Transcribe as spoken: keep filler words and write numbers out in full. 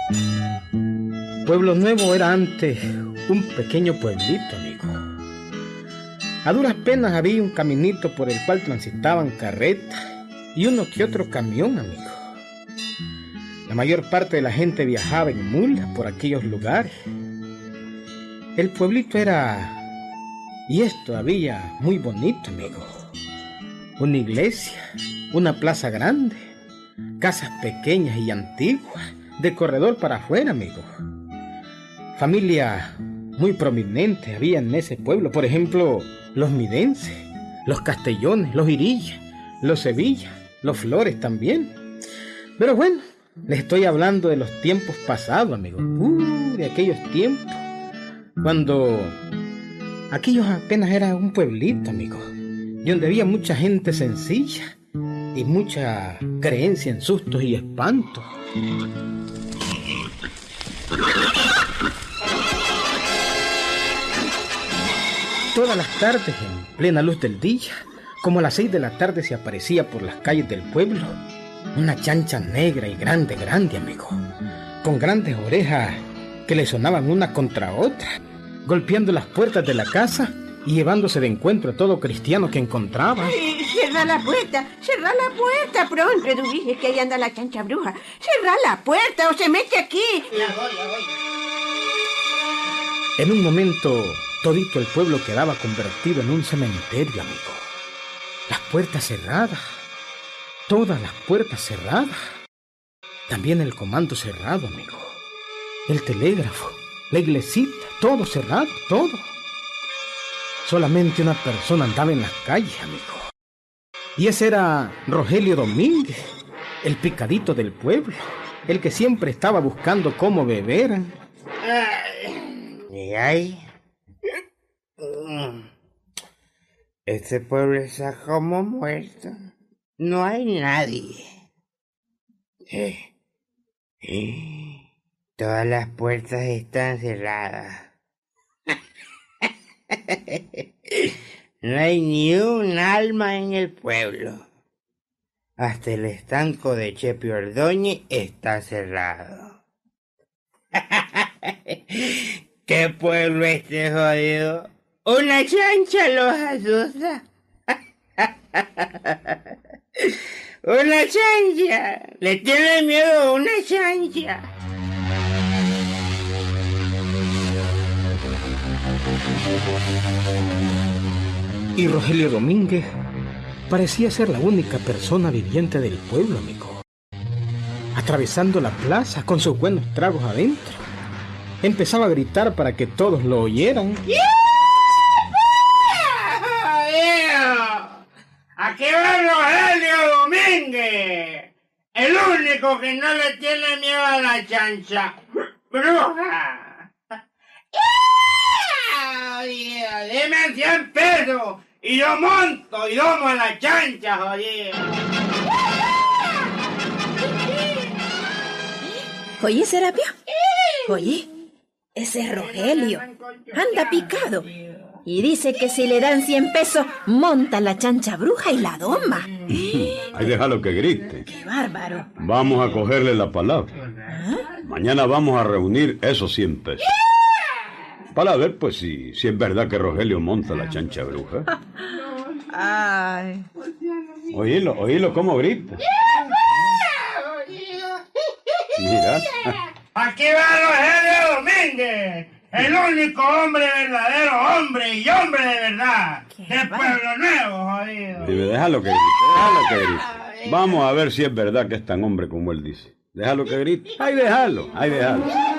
Pueblo Nuevo era antes un pequeño pueblito, amigo. A duras penas había un caminito por el cual transitaban carretas y uno que otro camión, amigo. La mayor parte de la gente viajaba en mulas por aquellos lugares. El pueblito era, y es todavía, muy bonito, amigo. Una iglesia, una plaza grande, casas pequeñas y antiguas, de corredor para afuera, amigo. Familias muy prominentes había en ese pueblo, por ejemplo, los Midenses, los Castellones, los Irillas, los Sevilla, los Flores también. Pero bueno, les estoy hablando de los tiempos pasados, amigo. Uh, de aquellos tiempos, cuando aquellos apenas era un pueblito, amigo, y donde había mucha gente sencilla y mucha creencia en sustos y espantos. Todas las tardes, en plena luz del día, como a las seis de la tarde, se aparecía por las calles del pueblo una chancha negra y grande, grande, amigo, con grandes orejas que le sonaban una contra otra, golpeando las puertas de la casa y llevándose de encuentro a todo cristiano que encontraba. Eh, ¡Cerra la puerta! ¡Cerra la puerta! Pronto, Eduviges, que ahí anda la chancha bruja. ¡Cerra la puerta o se mete aquí! La voy, la voy. En un momento, todito el pueblo quedaba convertido en un cementerio, amigo. Las puertas cerradas, todas las puertas cerradas. También el comando cerrado, amigo. El telégrafo, la iglesita, todo cerrado, todo. Solamente una persona andaba en las calles, amigo. Y ese era Rogelio Domínguez, el picadito del pueblo, el que siempre estaba buscando cómo beber. ¿Y ahí? Este pueblo está como muerto. No hay nadie. Eh, eh, todas las puertas están cerradas. No hay ni un alma en el pueblo. Hasta el estanco de Chepi Ordóñez está cerrado. ¿Qué pueblo este jodido? Una chancha los asusta. Una chancha. Le tiene miedo a una chancha. Y Rogelio Domínguez parecía ser la única persona viviente del pueblo, amigo. Atravesando la plaza con sus buenos tragos adentro, empezaba a gritar para que todos lo oyeran. ¡Aquí va Rogelio Domínguez! El único que no le tiene miedo a la chancha bruja. Dime cien pesos y yo monto y domo a la chancha, jodido. Oye, Serapia. Oye, ese es Rogelio. Anda picado. Y dice que si le dan cien pesos, monta la chancha bruja y la doma. Ay, déjalo que grite. ¡Qué bárbaro! Vamos a cogerle la palabra. ¿Ah? Mañana vamos a reunir esos cien pesos. Para ver, pues, si, si es verdad que Rogelio monta la chancha bruja. Ay. Oílo, oílo cómo grita. Mira. Aquí va Rogelio Domínguez, el único hombre verdadero, hombre y hombre de verdad, de Pueblo Nuevo, jodido. Dime, déjalo que grite, déjalo que grite. Vamos a ver si es verdad que es tan hombre como él dice. Déjalo que grite. Ay, déjalo, ay, déjalo.